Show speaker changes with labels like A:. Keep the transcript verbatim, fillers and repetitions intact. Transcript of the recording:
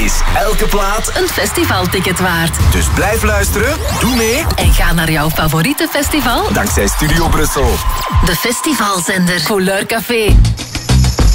A: is elke plaat
B: een festivalticket waard.
A: Dus blijf luisteren, doe mee
B: en ga naar jouw favoriete festival
A: dankzij Studio Brussel.
B: De festivalzender Couleur Café.